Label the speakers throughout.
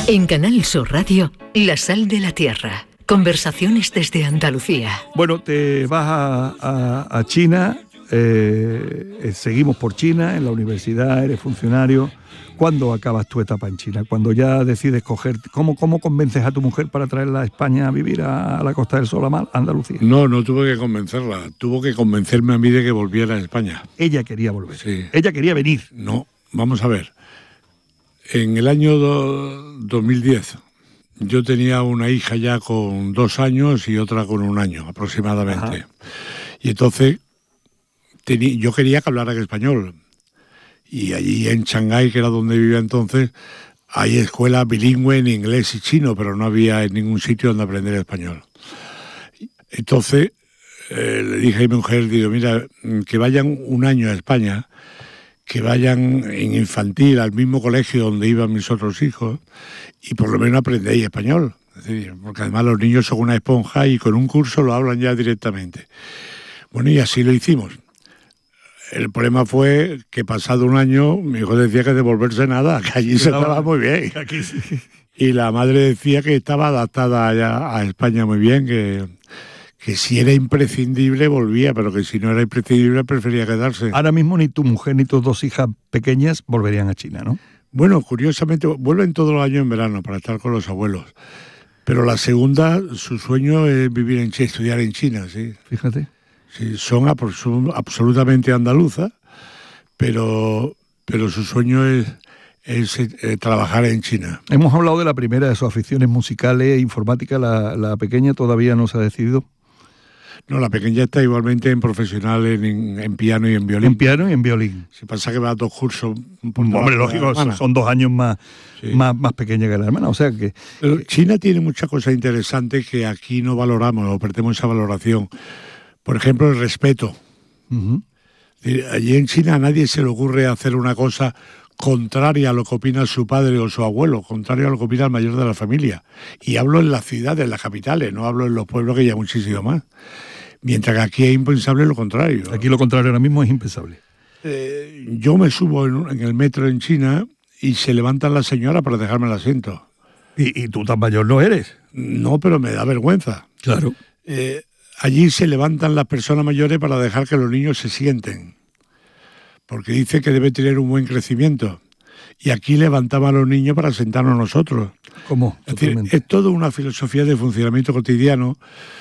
Speaker 1: En Canal Sur Radio, La Sal de la Tierra. Conversaciones desde Andalucía.
Speaker 2: Bueno, te vas a China, seguimos por China, en la universidad, eres funcionario. ¿Cuándo acabas tu etapa en China? Cuando ya decides coger... ¿Cómo convences a tu mujer para traerla a España a vivir a la Costa del Sol, a Andalucía?
Speaker 3: No tuve que convencerla. Tuvo que convencerme a mí de que volviera a España.
Speaker 2: Ella quería volver.
Speaker 3: Sí.
Speaker 2: Ella quería venir.
Speaker 3: No, vamos a ver. En el año 2010 yo tenía una hija ya con 2 años y otra con 1 año aproximadamente. Ajá. Y entonces yo quería que hablaran español. Y allí en Shanghái, que era donde vivía entonces, hay escuelas bilingües en inglés y chino, pero no había en ningún sitio donde aprender español. Entonces le dije a mi mujer, digo, mira, que vayan 1 año a España, que vayan en infantil al mismo colegio donde iban mis otros hijos y por lo menos aprendéis español. Es decir, porque además los niños son una esponja y con un curso lo hablan ya directamente. Bueno, y así lo hicimos. El problema fue que pasado 1 año mi hijo decía que devolverse nada, que allí se estaba muy bien.
Speaker 2: Aquí sí.
Speaker 3: Y la madre decía que estaba adaptada allá a España muy bien, que si era imprescindible volvía, pero que si no era imprescindible prefería quedarse.
Speaker 2: Ahora mismo ni tu mujer ni tus 2 hijas pequeñas volverían a China, ¿no?
Speaker 3: Bueno, curiosamente vuelven todos los años en verano para estar con los abuelos. Pero la segunda, su sueño es vivir en China, estudiar en China, sí.
Speaker 2: Fíjate.
Speaker 3: Sí, son absolutamente andaluzas, pero su sueño es trabajar en China.
Speaker 2: Hemos hablado de la primera de sus aficiones musicales e informática. La pequeña todavía no se ha decidido.
Speaker 3: No, la pequeña está igualmente en profesional en piano y en violín.
Speaker 2: En piano y en violín.
Speaker 3: Si pasa que va a 2 cursos.
Speaker 2: Hombre, lógico, son 2 años más, sí, más pequeña que la hermana. O sea que...
Speaker 3: Pero China tiene muchas cosas interesantes que aquí no valoramos, o perdemos esa valoración. Por ejemplo, el respeto. Uh-huh. Allí en China a nadie se le ocurre hacer una cosa contraria a lo que opina su padre o su abuelo, contrario a lo que opina el mayor de la familia. Y hablo en las ciudades, en las capitales, no hablo en los pueblos, que ya hay muchísimo más. Mientras que aquí es impensable lo contrario.
Speaker 2: Aquí lo contrario ahora mismo es impensable.
Speaker 3: Yo me subo en el metro en China y se levantan las señoras para dejarme el asiento.
Speaker 2: ¿Y tú tan mayor no eres?
Speaker 3: No, pero me da vergüenza.
Speaker 2: Claro.
Speaker 3: Allí se levantan las personas mayores para dejar que los niños se sienten, porque dice que debe tener un buen crecimiento. Y aquí levantamos a los niños para sentarnos nosotros.
Speaker 2: ¿Cómo?
Speaker 3: Es decir, es toda una filosofía de funcionamiento cotidiano.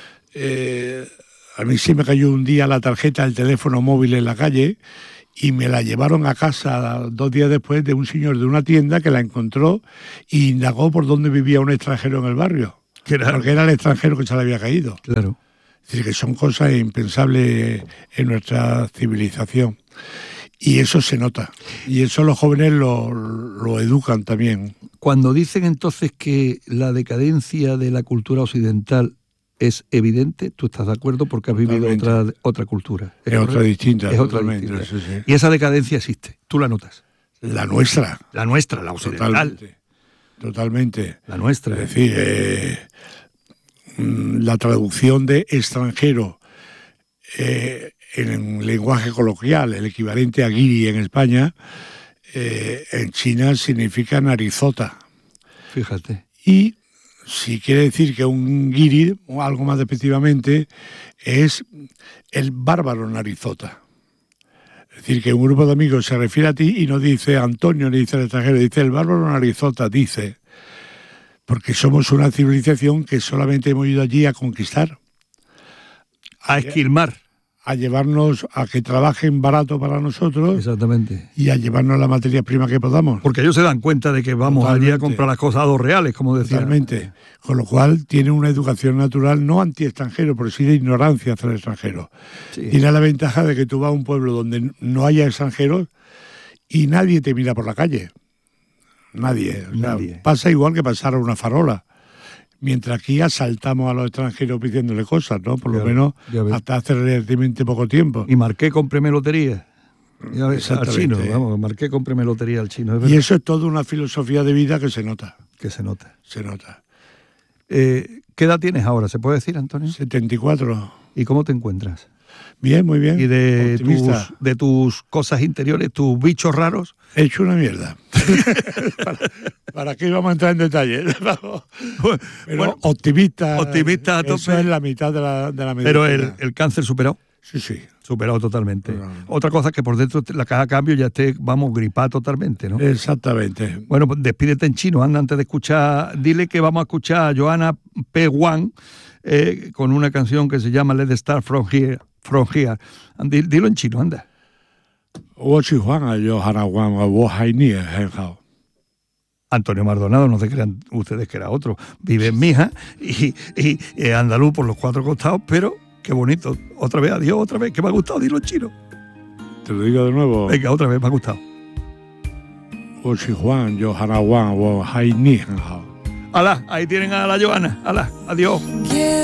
Speaker 3: A mí sí me cayó un día la tarjeta del teléfono móvil en la calle y me la llevaron a casa 2 días después de un señor de una tienda que la encontró e indagó por dónde vivía un extranjero en el barrio. Porque era el extranjero que se le había caído.
Speaker 2: Claro.
Speaker 3: Es decir, que son cosas impensables en nuestra civilización. Y eso se nota. Y eso los jóvenes lo educan también.
Speaker 2: Cuando dicen entonces que la decadencia de la cultura occidental es evidente, ¿tú estás de acuerdo? Porque has vivido otra cultura.
Speaker 3: Es otra distinta.
Speaker 2: Es otra distinta. Sí, sí. Y esa decadencia existe. ¿Tú la notas?
Speaker 3: La nuestra.
Speaker 2: La nuestra, la occidental.
Speaker 3: Totalmente.
Speaker 2: La nuestra.
Speaker 3: Es decir, la traducción de extranjero en lenguaje coloquial, el equivalente a guiri en España, en China significa narizota.
Speaker 2: Fíjate.
Speaker 3: Y si quiere decir que un guiri, o algo más despectivamente, es el bárbaro narizota. Es decir, que un grupo de amigos se refiere a ti y no dice Antonio, ni dice el extranjero, dice el bárbaro narizota, dice. Porque somos una civilización que solamente hemos ido allí a conquistar.
Speaker 2: A esquilmar.
Speaker 3: A llevarnos a que trabajen barato para nosotros.
Speaker 2: Exactamente.
Speaker 3: Y a llevarnos la materia prima que podamos.
Speaker 2: Porque ellos se dan cuenta de que vamos
Speaker 3: Totalmente.
Speaker 2: allí a comprar las cosas a 2 reales, como decía.
Speaker 3: Totalmente. Con lo cual tiene una educación natural, no anti-extranjero, pero sí de ignorancia hacia el extranjero. Sí. Tiene la ventaja de que tú vas a un pueblo donde no haya extranjeros y nadie te mira por la calle. Nadie.
Speaker 2: Nadie.
Speaker 3: O sea, pasa igual que pasar a una farola. Mientras aquí asaltamos a los extranjeros pidiéndole cosas, ¿no? Por lo menos hasta hace relativamente poco tiempo.
Speaker 2: Y Marqué, cómpreme lotería. Al chino, vamos, Marqué, cómpreme lotería al chino.
Speaker 3: Y eso es toda una filosofía de vida que se nota.
Speaker 2: Que se nota.
Speaker 3: Se nota.
Speaker 2: ¿Qué edad tienes ahora? ¿Se puede decir, Antonio?
Speaker 3: 74.
Speaker 2: ¿Y cómo te encuentras?
Speaker 3: Bien, muy bien.
Speaker 2: Y
Speaker 3: Optimista.
Speaker 2: de tus cosas interiores, tus bichos raros.
Speaker 3: He hecho una mierda. ¿Para qué íbamos a entrar en detalle? Pero
Speaker 2: Bueno,
Speaker 3: optimista.
Speaker 2: optimista a
Speaker 3: Eso
Speaker 2: tope.
Speaker 3: es la mitad de la medicina.
Speaker 2: Pero el cáncer superado.
Speaker 3: Sí, sí.
Speaker 2: Superado totalmente.
Speaker 3: No.
Speaker 2: Otra cosa es que por dentro la caja de cambio ya esté, vamos, gripada totalmente, ¿no?
Speaker 3: Exactamente.
Speaker 2: Bueno, pues despídete en chino, anda, antes de escuchar. Dile que vamos a escuchar a Joanna P. Wang con una canción que se llama Let the Start From Here. Dilo en chino, anda. Antonio Maldonado, no se crean ustedes que era otro. Vive en Mija y andaluz por los cuatro costados, pero qué bonito. Otra vez, adiós, otra vez, que me ha gustado, dilo en chino.
Speaker 3: Te lo digo de nuevo.
Speaker 2: Venga, otra vez, me ha gustado. Alá, ahí tienen a la Joana. Alá, adiós.